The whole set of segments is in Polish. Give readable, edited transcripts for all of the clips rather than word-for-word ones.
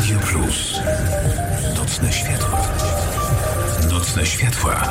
Radio Plus. Nocne światła. Nocne światła.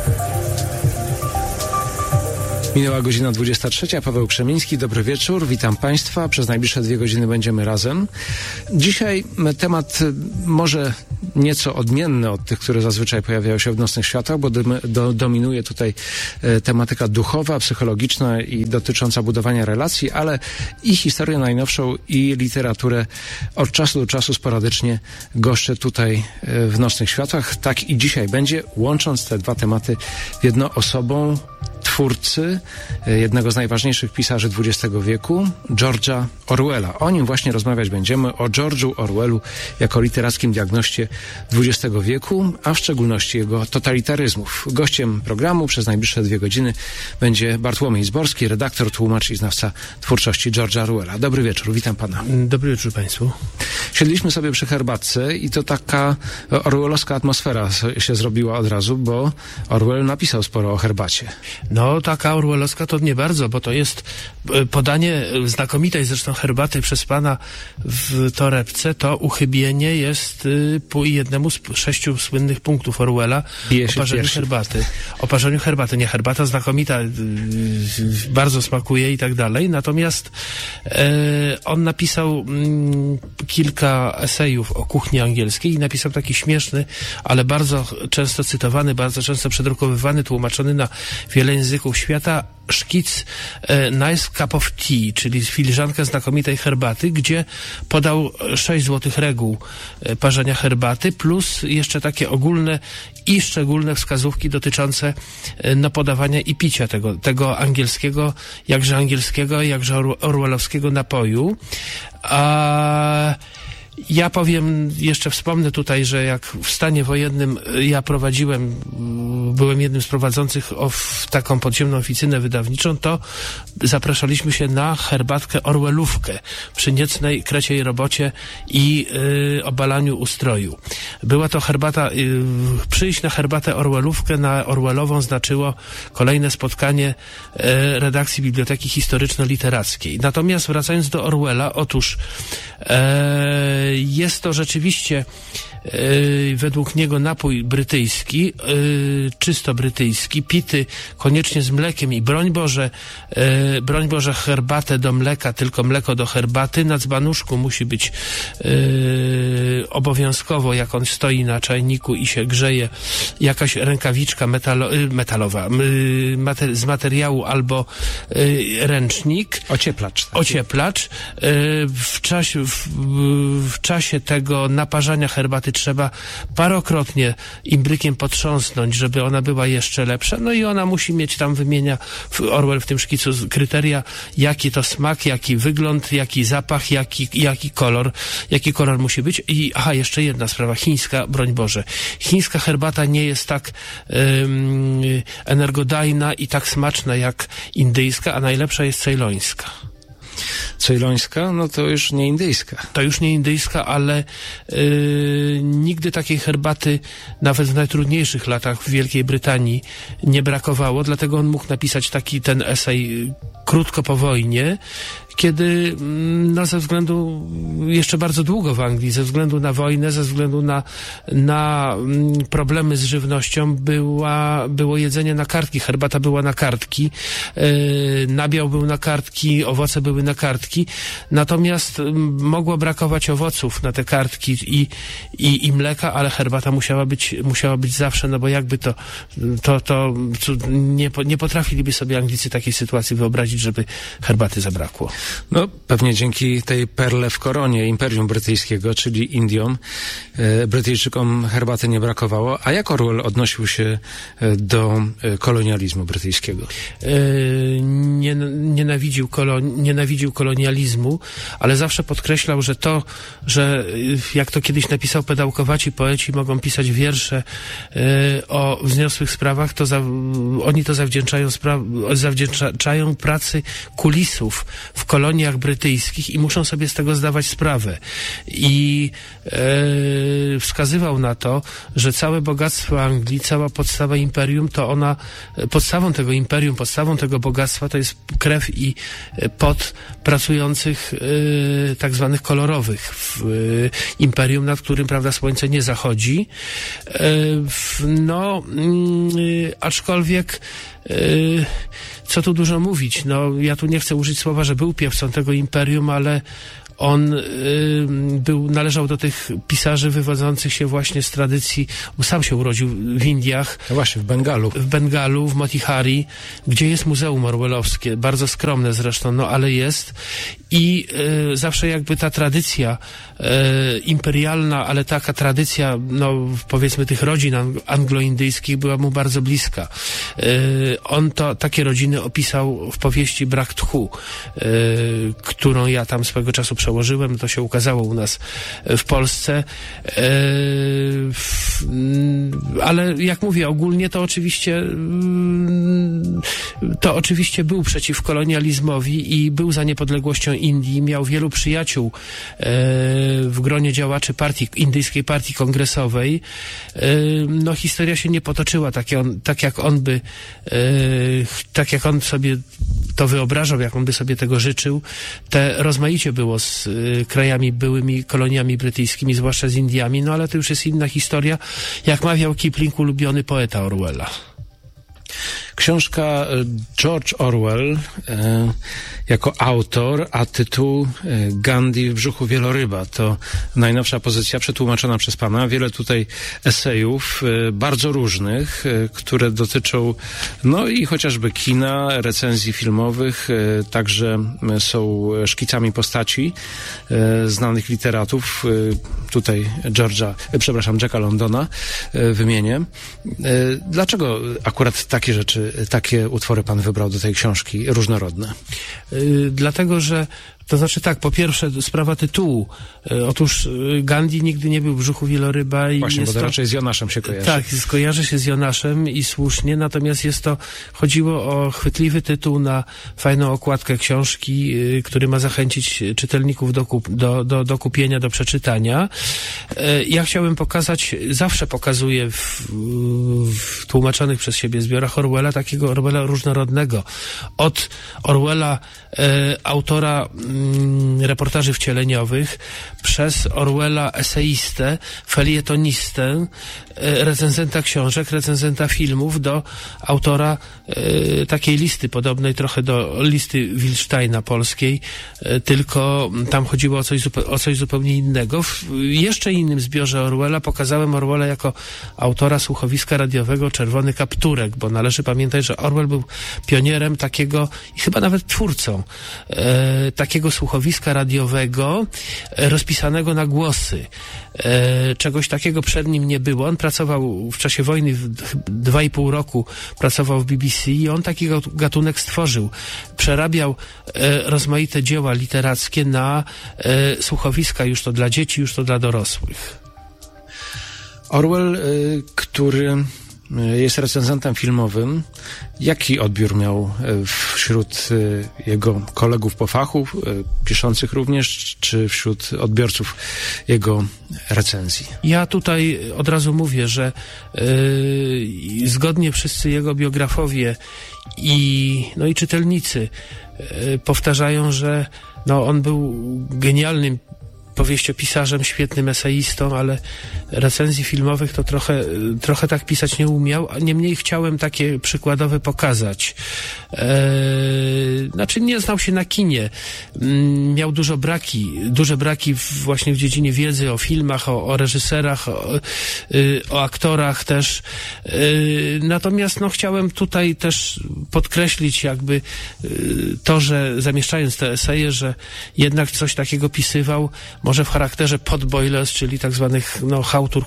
Minęła godzina 23. Paweł Krzemiński, dobry wieczór, witam Państwa. Przez najbliższe 2 godziny będziemy razem. Dzisiaj temat może nieco odmienny od tych, które zazwyczaj pojawiają się w Nocnych Światłach, bo dominuje tutaj tematyka duchowa, psychologiczna i dotycząca budowania relacji, ale i historię najnowszą, i literaturę od czasu do czasu sporadycznie goszczę tutaj w Nocnych Światłach. Tak i dzisiaj będzie, łącząc te dwa tematy w jedną osobą, twórcy, jednego z najważniejszych pisarzy XX wieku, George'a Orwella. O nim właśnie rozmawiać będziemy, o George'u Orwellu jako literackim diagnoście XX wieku, a w szczególności jego totalitaryzmów. Gościem programu przez najbliższe 2 godziny będzie Bartłomiej Zborski, redaktor, tłumacz i znawca twórczości George'a Orwella. Dobry wieczór, witam pana. Dobry wieczór państwu. Siedliśmy sobie przy herbatce i to taka orwellowska atmosfera się zrobiła od razu, bo Orwell napisał sporo o herbacie. No, taka orwellowska to nie bardzo, bo to jest podanie znakomitej zresztą herbaty przez pana w torebce. To uchybienie jest jednemu z 6 słynnych punktów Orwella o parzeniu herbaty. O parzeniu herbaty. Nie, herbata znakomita, bardzo smakuje i tak dalej. Natomiast on napisał kilka esejów o kuchni angielskiej i napisał taki śmieszny, ale bardzo często cytowany, bardzo często przedrukowywany, tłumaczony na wiele języków świata szkic Nice Cup of Tea, czyli filiżankę znakomitej herbaty, gdzie podał 6 złotych reguł parzenia herbaty, plus jeszcze takie ogólne i szczególne wskazówki dotyczące podawania i picia tego angielskiego, jakże orwellowskiego napoju. Ja wspomnę tutaj, że jak w stanie wojennym ja byłem jednym z prowadzących taką podziemną oficynę wydawniczą, to zapraszaliśmy się na herbatkę orwellówkę przy niecnej kreciej robocie i obalaniu ustroju. Była to herbata, przyjść na herbatę orwellówkę, na orwellową znaczyło kolejne spotkanie redakcji Biblioteki Historyczno-Literackiej. Natomiast wracając do Orwella, otóż jest to rzeczywiście według niego napój brytyjski, czysto brytyjski, pity koniecznie z mlekiem i broń Boże herbatę do mleka, tylko mleko do herbaty. Na dzbanuszku musi być obowiązkowo, jak on stoi na czajniku i się grzeje, jakaś rękawiczka metalowa z materiału albo ręcznik. Ocieplacz. W czasie tego naparzania herbaty trzeba parokrotnie imbrykiem potrząsnąć, żeby ona była jeszcze lepsza. No i ona musi mieć, tam wymienia Orwell w tym szkicu kryteria, jaki to smak, jaki wygląd, jaki zapach, jaki kolor musi być. I jeszcze jedna sprawa, chińska, broń Boże. Chińska herbata nie jest tak energodajna i tak smaczna jak indyjska, a najlepsza jest cejlońska. Cejlońska? No to już nie indyjska. To już nie indyjska, ale nigdy takiej herbaty nawet w najtrudniejszych latach w Wielkiej Brytanii nie brakowało, dlatego on mógł napisać ten esej krótko po wojnie, kiedy ze względu jeszcze bardzo długo w Anglii, ze względu na wojnę, ze względu na problemy z żywnością było jedzenie na kartki, herbata była na kartki, nabiał był na kartki, owoce były na kartki, natomiast mogło brakować owoców na te kartki i mleka, ale herbata musiała być zawsze, no bo jakby to nie potrafiliby sobie Anglicy takiej sytuacji wyobrazić, żeby herbaty zabrakło. No, pewnie dzięki tej perle w koronie Imperium Brytyjskiego, czyli Indiom, Brytyjczykom herbaty nie brakowało. A jak Orwell odnosił się do kolonializmu brytyjskiego? Nienawidził kolonializmu, ale zawsze podkreślał, że jak to kiedyś napisał, pedałkowaci poeci mogą pisać wiersze o wzniosłych sprawach, to oni to zawdzięczają pracy kulisów w koloniach brytyjskich i muszą sobie z tego zdawać sprawę. I wskazywał na to, że całe bogactwo Anglii, cała podstawa imperium, to ona, podstawą tego imperium, podstawą tego bogactwa to jest krew i pot pracujących tak zwanych kolorowych w imperium, nad którym, prawda, słońce nie zachodzi. Aczkolwiek co tu dużo mówić, ja tu nie chcę użyć słowa, że był piewcą tego imperium, ale on należał do tych pisarzy wywodzących się właśnie z tradycji, bo sam się urodził w Indiach. No właśnie, w Bengalu. W Bengalu, w Motihari, gdzie jest muzeum orwellowskie, bardzo skromne zresztą, ale jest. I zawsze jakby ta tradycja imperialna, ale taka tradycja, powiedzmy tych rodzin anglo-indyjskich była mu bardzo bliska. On takie rodziny opisał w powieści Brak Tchu, którą ja tam swego czasu przełożyłem, to się ukazało u nas w Polsce. Ale jak mówię, ogólnie to oczywiście był przeciw kolonializmowi i był za niepodległością Indii, miał wielu przyjaciół w gronie działaczy indyjskiej partii kongresowej. Historia się nie potoczyła tak jak on sobie to wyobrażał, jak on by sobie tego życzył. Rozmaicie było z krajami, byłymi koloniami brytyjskimi, zwłaszcza z Indiami, ale to już jest inna historia. Jak mawiał Kipling, ulubiony poeta Orwella. Książka George Orwell jako autor, a tytuł Gandhi w brzuchu wieloryba. To najnowsza pozycja przetłumaczona przez pana. Wiele tutaj esejów, bardzo różnych, które dotyczą i chociażby kina, recenzji filmowych, także są szkicami postaci znanych literatów. Tutaj Jacka Londona wymienię. Dlaczego akurat takie rzeczy, takie utwory pan wybrał do tej książki, różnorodne? Dlatego, że po pierwsze sprawa tytułu. Otóż Gandhi nigdy nie był w brzuchu wieloryba. Właśnie, bo to raczej z Jonaszem się kojarzy. Tak, skojarzy się z Jonaszem i słusznie, natomiast chodziło o chwytliwy tytuł na fajną okładkę książki, który ma zachęcić czytelników do kupienia, do przeczytania. Ja chciałem pokazać, zawsze pokazuję w tłumaczonych przez siebie zbiorach Orwella, takiego Orwella różnorodnego. Od Orwella, autora reportaży wcieleniowych, przez Orwella eseistę, felietonistę, recenzenta książek, recenzenta filmów, do autora takiej listy podobnej trochę do listy Wilsteina polskiej, tylko tam chodziło o coś zupełnie innego. W jeszcze innym zbiorze Orwella pokazałem Orwella jako autora słuchowiska radiowego Czerwony Kapturek, bo należy pamiętać, że Orwell był pionierem takiego i chyba nawet twórcą takiego słuchowiska radiowego rozpisanego na głosy. Czegoś takiego przed nim nie było. On pracował w czasie wojny 2,5 roku, pracował w BBC i on taki gatunek stworzył. Przerabiał rozmaite dzieła literackie na słuchowiska, już to dla dzieci, już to dla dorosłych. Orwell, który jest recenzentem filmowym. Jaki odbiór miał wśród jego kolegów po fachu, piszących również, czy wśród odbiorców jego recenzji? Ja tutaj od razu mówię, że zgodnie wszyscy jego biografowie i czytelnicy powtarzają, że on był genialnym powieściopisarzem, świetnym eseistą, ale recenzji filmowych to trochę tak pisać nie umiał, a niemniej chciałem takie przykładowe pokazać. Nie znał się na kinie. Miał duże braki właśnie w dziedzinie wiedzy o filmach, o reżyserach, o aktorach też. Natomiast chciałem tutaj też podkreślić jakby to, że zamieszczając te eseje, że jednak coś takiego pisywał, może w charakterze potboilers, czyli tak zwanych chałtur,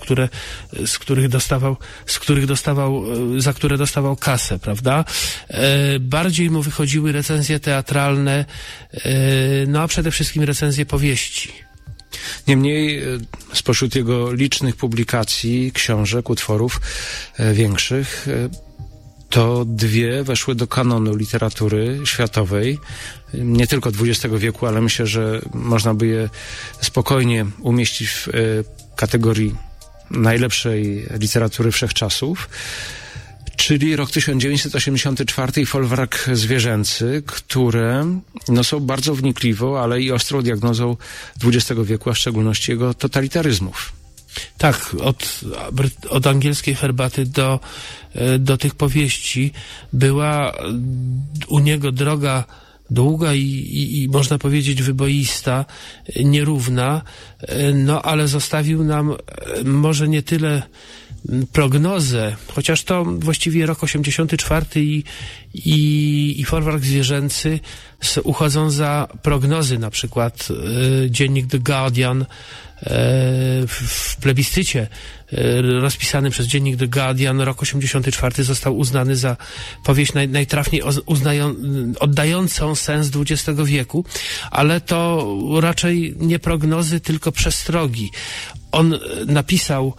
za które dostawał kasę, prawda? Bardziej mu wychodziły recenzje teatralne, a przede wszystkim recenzje powieści. Niemniej spośród jego licznych publikacji, książek, utworów większych, to dwie weszły do kanonu literatury światowej, nie tylko XX wieku, ale myślę, że można by je spokojnie umieścić w kategorii najlepszej literatury wszechczasów, czyli rok 1984 i folwark zwierzęcy, które są bardzo wnikliwą, ale i ostrą diagnozą XX wieku, a w szczególności jego totalitaryzmów. Tak, od angielskiej herbaty do tych powieści była u niego droga długa i można powiedzieć wyboista, nierówna, ale zostawił nam może nie tyle prognozę, chociaż to właściwie rok 84 i folwark zwierzęcy uchodzą za prognozy, na przykład dziennik The Guardian w plebiscycie rozpisanym przez dziennik The Guardian rok 84 został uznany za powieść najtrafniej oddającą sens XX wieku, ale to raczej nie prognozy, tylko przestrogi. On napisał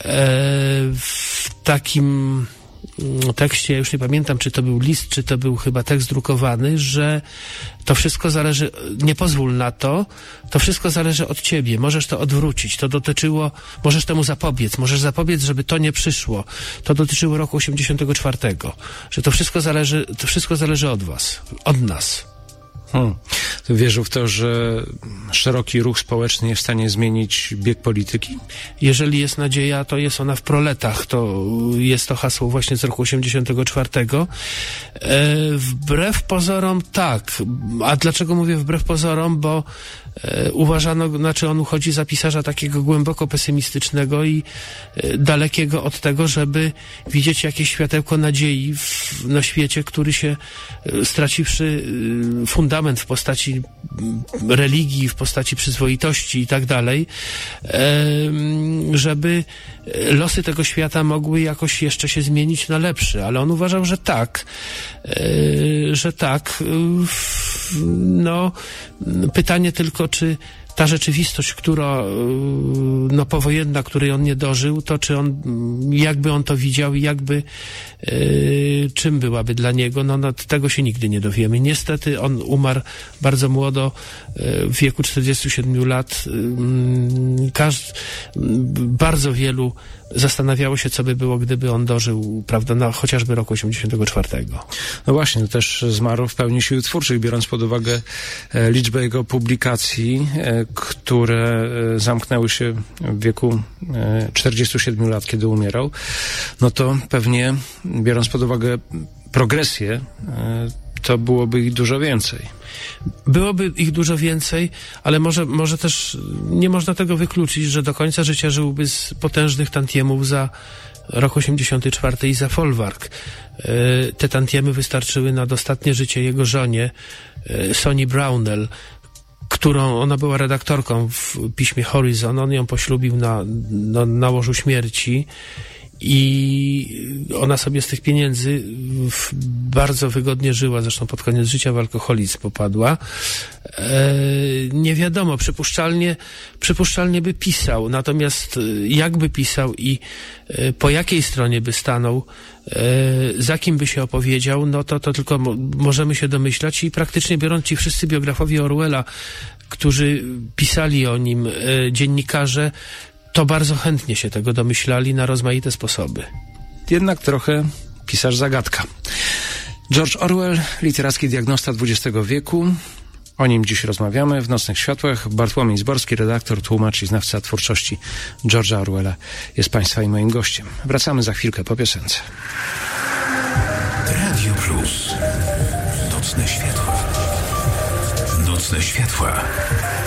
w takim tekście, ja już nie pamiętam, czy to był list, czy to był chyba tekst drukowany, że to wszystko zależy, nie pozwól na to wszystko zależy od ciebie, możesz to odwrócić, to dotyczyło, możesz temu zapobiec, żeby to nie przyszło. To dotyczyło roku 84, że to wszystko zależy od was, od nas. Wierzył w to, że szeroki ruch społeczny jest w stanie zmienić bieg polityki? Jeżeli jest nadzieja, to jest ona w proletach. To jest to hasło właśnie z roku 84. Wbrew pozorom tak. A dlaczego mówię wbrew pozorom? Bo uważano, on uchodzi za pisarza takiego głęboko pesymistycznego i dalekiego od tego, żeby widzieć jakieś światełko nadziei na świecie, który się straciwszy fundament w postaci religii, w postaci przyzwoitości i tak dalej, żeby losy tego świata mogły jakoś jeszcze się zmienić na lepsze, ale on uważał, że tak. Pytanie tylko, czy ta rzeczywistość, powojenna, której on nie dożył, to czy on, jakby on to widział i czym byłaby dla niego, tego się nigdy nie dowiemy. Niestety on umarł bardzo młodo, w wieku 47 lat. Bardzo wielu zastanawiało się, co by było, gdyby on dożył, prawda, chociażby roku 84. No właśnie, to też zmarł w pełni sił twórczych, biorąc pod uwagę liczbę jego publikacji, które zamknęły się w wieku 47 lat, kiedy umierał, to pewnie, biorąc pod uwagę progresję, to byłoby ich dużo więcej. Byłoby ich dużo więcej, ale może też nie można tego wykluczyć, że do końca życia żyłby z potężnych tantiemów za rok 84 i za folwark. Te tantiemy wystarczyły na dostatnie życie jego żonie, Soni Brownell, którą ona była redaktorką w piśmie Horizon. On ją poślubił na łożu śmierci i ona sobie z tych pieniędzy bardzo wygodnie żyła, zresztą pod koniec życia w alkoholizm popadła. Nie wiadomo, przypuszczalnie by pisał, natomiast jakby pisał i po jakiej stronie by stanął, za kim by się opowiedział, to tylko możemy się domyślać i praktycznie biorąc ci wszyscy biografowie Orwella, którzy pisali o nim, dziennikarze, to bardzo chętnie się tego domyślali na rozmaite sposoby. Jednak trochę pisarz zagadka. George Orwell, literacki diagnosta XX wieku. O nim dziś rozmawiamy w Nocnych Światłach. Bartłomiej Zborski, redaktor, tłumacz i znawca twórczości George'a Orwella, jest Państwa i moim gościem. Wracamy za chwilkę po piosence. Radio Plus. Nocne Światła. Nocne Światła.